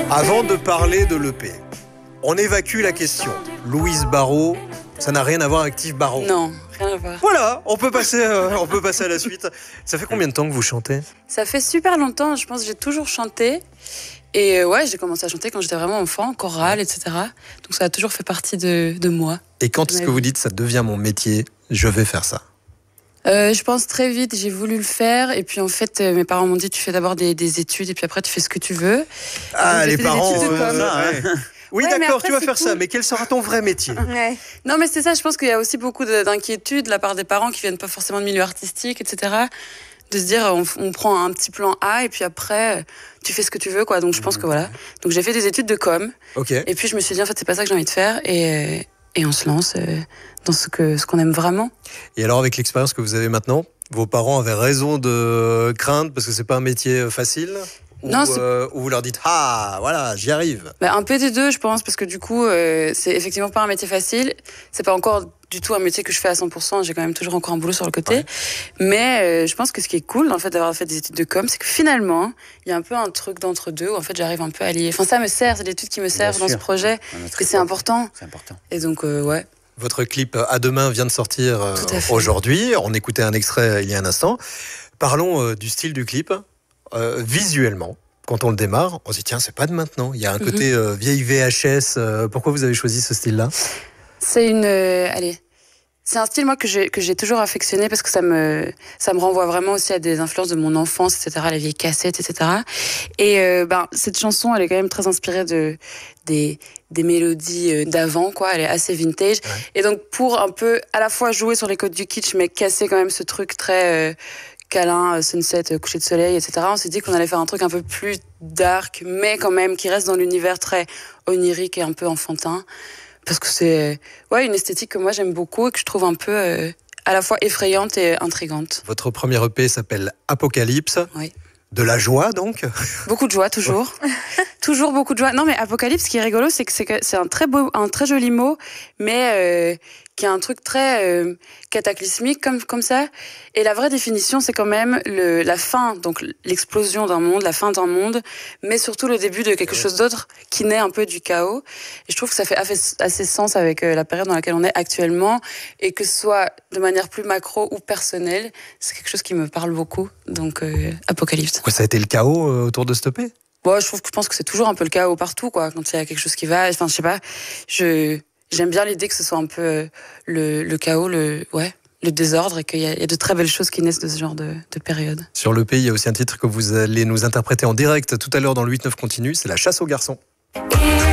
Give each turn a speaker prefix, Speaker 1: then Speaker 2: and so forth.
Speaker 1: Avant de parler de l'EP, on évacue la question. Louise Barraud, ça n'a rien à voir avec Yves Barraud.
Speaker 2: Non, rien à voir.
Speaker 1: Voilà, on peut passer à la suite. Ça fait combien de temps que vous chantez ?
Speaker 2: Ça fait super longtemps, je pense que j'ai toujours chanté. Et ouais, j'ai commencé à chanter quand j'étais vraiment enfant, chorale, etc. Donc ça a toujours fait partie de moi.
Speaker 1: Et quand est-ce que vous dites ça devient mon métier, je vais faire ça ?
Speaker 2: Je pense très vite, j'ai voulu le faire. Et puis en fait, mes parents m'ont dit tu fais d'abord des études et puis après tu fais ce que tu veux.
Speaker 1: Ah, les parents... Oui,
Speaker 2: ouais,
Speaker 1: d'accord,
Speaker 2: après,
Speaker 1: tu vas faire
Speaker 2: cool.
Speaker 1: ça, mais quel sera ton vrai métier ?
Speaker 3: Ouais.
Speaker 2: Non, mais c'est ça, je pense qu'il y a aussi beaucoup d'inquiétudes de la part des parents qui viennent pas forcément de milieu artistique, etc. De se dire, on prend un petit plan A et puis après, tu fais ce que tu veux, quoi. Donc je pense que voilà. Donc j'ai fait des études de com.
Speaker 1: Ok.
Speaker 2: Et puis je me suis dit, en fait, c'est pas ça que j'ai envie de faire. Et on se lance dans ce qu'on aime vraiment.
Speaker 1: Et alors, avec l'expérience que vous avez maintenant, vos parents avaient raison de craindre parce que c'est pas un métier facile ?
Speaker 2: Non,
Speaker 1: ou vous leur dites « Ah, voilà, j'y arrive ».
Speaker 2: Un peu des deux, je pense, parce que du coup, c'est effectivement pas un métier facile. C'est pas encore du tout un métier que je fais à 100%. J'ai quand même toujours encore un boulot sur le côté. Ouais. Mais je pense que ce qui est cool, en fait, d'avoir fait des études de com, c'est que finalement, il y a un peu un truc d'entre-deux où en fait, j'arrive un peu à lier. Enfin, ça me sert, c'est l'étude qui me servent dans ce projet, parce que c'est important.
Speaker 3: C'est important.
Speaker 2: Et donc, ouais.
Speaker 1: Votre clip « À demain » vient de sortir aujourd'hui. On écoutait un extrait il y a un instant. Parlons du style du clip. Visuellement, quand on le démarre, on se dit tiens, c'est pas de maintenant. Il y a un côté vieille VHS. Pourquoi vous avez choisi ce style-là ?
Speaker 2: C'est c'est un style moi que j'ai toujours affectionné parce que ça me renvoie vraiment aussi à des influences de mon enfance, etc. Les vieilles cassettes, etc. Et cette chanson, elle est quand même très inspirée des mélodies d'avant, quoi. Elle est assez vintage. Ouais. Et donc pour un peu à la fois jouer sur les codes du kitsch, mais casser quand même ce truc très câlin, sunset, coucher de soleil, etc. On s'est dit qu'on allait faire un truc un peu plus dark, mais quand même qui reste dans l'univers très onirique et un peu enfantin. Parce que c'est une esthétique que moi j'aime beaucoup et que je trouve un peu à la fois effrayante et intrigante.
Speaker 1: Votre premier EP s'appelle Apocalypse.
Speaker 2: Oui.
Speaker 1: De la joie donc ?
Speaker 2: Beaucoup de joie, toujours. Toujours beaucoup de joie. Non, mais Apocalypse, ce qui est rigolo, c'est que c'est un très joli mot, mais qui a un truc très cataclysmique comme ça. Et la vraie définition, c'est quand même la fin, donc l'explosion d'un monde, la fin d'un monde, mais surtout le début de quelque chose d'autre qui naît un peu du chaos. Et je trouve que ça fait assez sens avec la période dans laquelle on est actuellement, et que ce soit de manière plus macro ou personnelle, c'est quelque chose qui me parle beaucoup. Donc Apocalypse.
Speaker 1: Pourquoi ça a été le chaos autour de Stoppé ?
Speaker 2: Bon, je pense que c'est toujours un peu le chaos partout, quoi. Quand il y a quelque chose qui va, enfin, je sais pas. J'aime bien l'idée que ce soit un peu le chaos, le désordre, et qu'il y a de très belles choses qui naissent de ce genre de période.
Speaker 1: Sur l'EP, il y a aussi un titre que vous allez nous interpréter en direct tout à l'heure dans le 8-9 continu, c'est La chasse aux garçons.